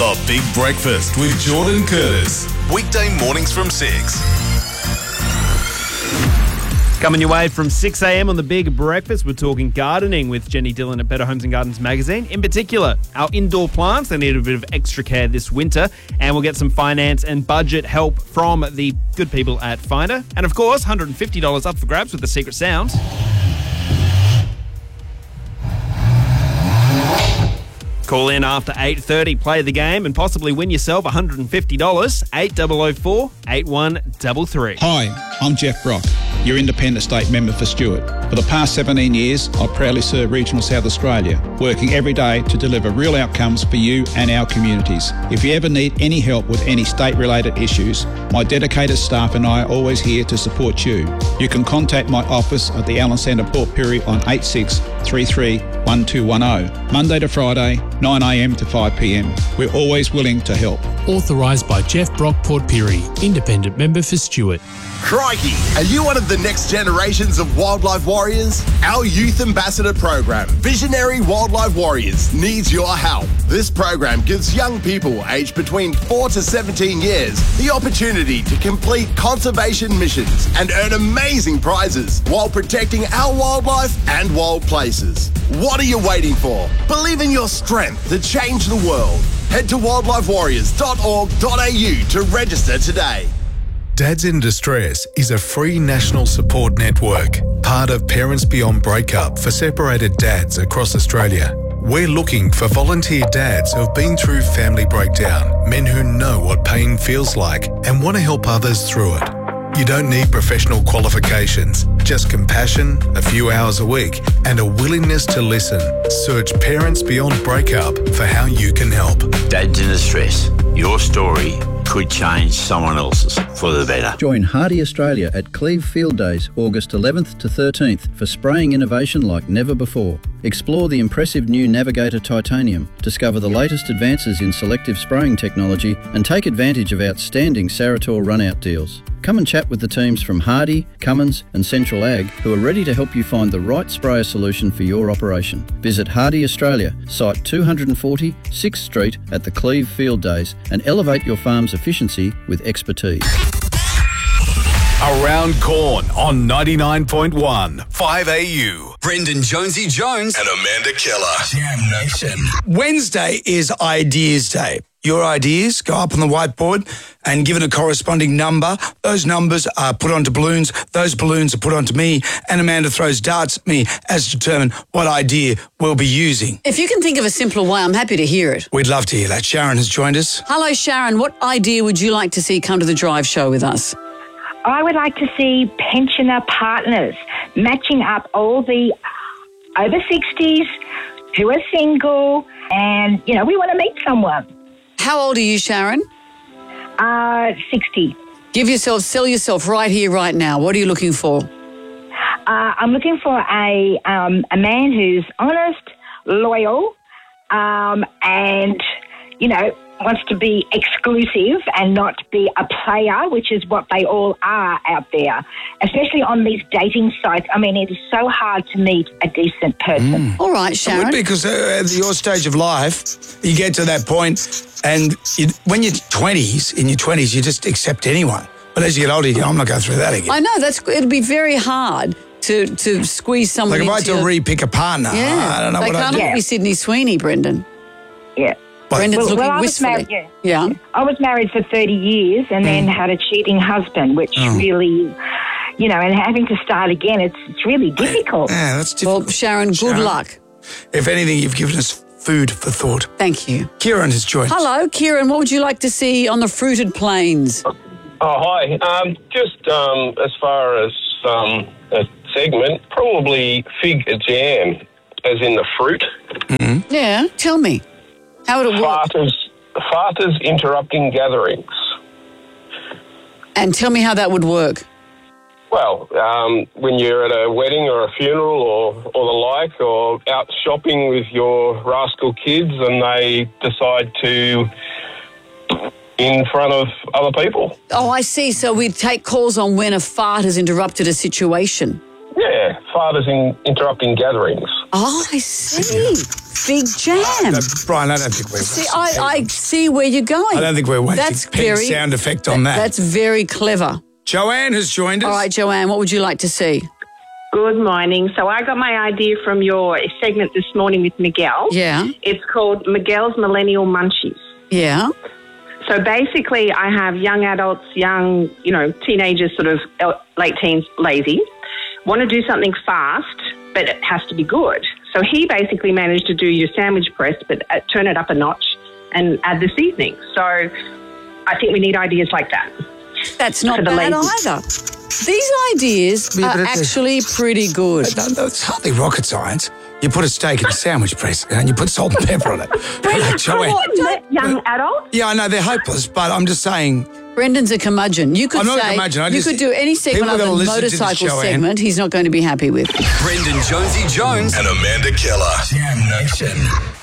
The Big Breakfast with Jordan Curtis. Weekday mornings from 6. Coming your way from 6 a.m. on The Big Breakfast, we're talking gardening with Jenny Dillon at Better Homes and Gardens magazine. In particular, our indoor plants, they need a bit of extra care this winter. And we'll get some finance and budget help from the good people at Finder. And of course, $150 up for grabs with the secret sound. Call in after 8:30, play the game, and possibly win yourself $150. 8004 8133. Hi, I'm Jeff Brock, your independent state member for Stuart. For the past 17 years, I've proudly served Regional South Australia, working every day to deliver real outcomes for you and our communities. If you ever need any help with any state-related issues, my dedicated staff and I are always here to support you. You can contact my office at the Allen Centre Port Pirie on 8633 1210, Monday to Friday, 9am to 5pm. We're always willing to help. Authorised by Jeff Brock Port Pirie, independent member for Stuart. Crikey, are you one of the next generations of wildlife warriors? Our Youth Ambassador program, Visionary Wildlife Warriors, needs your help. This program gives young people aged between 4 to 17 years the opportunity to complete conservation missions and earn amazing prizes while protecting our wildlife and wild places. What are you waiting for? Believe in your strength to change the world. Head to wildlifewarriors.org.au to register today. Dads in Distress is a free national support network, part of Parents Beyond Breakup for separated dads across Australia. We're looking for volunteer dads who have been through family breakdown, men who know what pain feels like and want to help others through it. You don't need professional qualifications, just compassion, a few hours a week, and a willingness to listen. Search Parents Beyond Breakup for how you can help. Dads in Distress, your story could change someone else's for the better. Join Hardy Australia at Cleve Field Days, August 11th to 13th for spraying innovation like never before. Explore the impressive new Navigator Titanium, discover the latest advances in selective spraying technology, and take advantage of outstanding Sarator run-out deals. Come and chat with the teams from Hardy, Cummins and Central Ag who are ready to help you find the right sprayer solution for your operation. Visit Hardy Australia, site 240 6th Street at the Cleve Field Days and elevate your farm's efficiency with expertise. Around Corn on 99.1 5AU. Brendan Jonesy Jones and Amanda Keller. Jam Nation. Wednesday is Ideas Day. Your ideas go up on the whiteboard and given a corresponding number. Those numbers are put onto balloons. Those balloons are put onto me, and Amanda throws darts at me as to determine what idea we'll be using. If you can think of a simpler way, I'm happy to hear it. We'd love to hear that. Sharon has joined us. Hello, Sharon. What idea would you like to see come to the Drive show with us? I would like to see pensioner partners matching up all the over 60s who are single and, we want to meet someone. How old are you, Sharon? 60. Sell yourself right here, right now. What are you looking for? I'm looking for a man who's honest, loyal, and, wants to be exclusive and not be a player, which is what they all are out there, especially on these dating sites. I mean, it is so hard to meet a decent person. All right, Sharon. It would be because at your stage of life, you get to that point and when you're in your 20s, you just accept anyone. But as you get older, you go, I'm not going through that again. I know, it'd be very hard to squeeze someone like if I had to re-pick a partner, I don't know what I'd do. They can't be Sydney Sweeney, Brendan. Yeah. Brendan's looking wistfully. I was married for 30 years and then had a cheating husband, which really, and having to start again, it's really difficult. Yeah, that's difficult. Well, Sharon, good luck. If anything, you've given us food for thought. Thank you. Kieran has joined us. Hello, Kieran. What would you like to see on the fruited plains? Oh, hi. Just as far as a segment, probably fig jam, as in the fruit. Mm-hmm. Yeah, tell me. How would it work? Farters interrupting gatherings. And tell me how that would work. Well, when you're at a wedding or a funeral or the like, or out shopping with your rascal kids and they decide to in front of other people. Oh, I see. So we take calls on when a fart has interrupted a situation. Yeah, farters interrupting gatherings. Oh, I see. Big jam. Brian, I don't think we're See, I see where you're going. I don't think we're wasting Peg's sound effect on that. That's very clever. Joanne has joined us. All right, Joanne, what would you like to see? Good morning. So I got my idea from your segment this morning with Miguel. Yeah. It's called Miguel's Millennial Munchies. Yeah. So basically I have young adults, young, teenagers, sort of late teens, lazy, want to do something fast, but it has to be good. So he basically managed to do your sandwich press, but turn it up a notch and add the seasoning. So I think we need ideas like that. That's not bad either. These ideas are actually pretty good. It's hardly rocket science. You put a steak in a sandwich press and you put salt and pepper on it. Young adults? Yeah, I know, they're hopeless, but I'm just saying... Brendan's a curmudgeon. You could I'm not a curmudgeon. You could do any segment other than motorcycle segment he's not going to be happy with. Brendan Jonesy Jones and Amanda Keller. Jam Nation.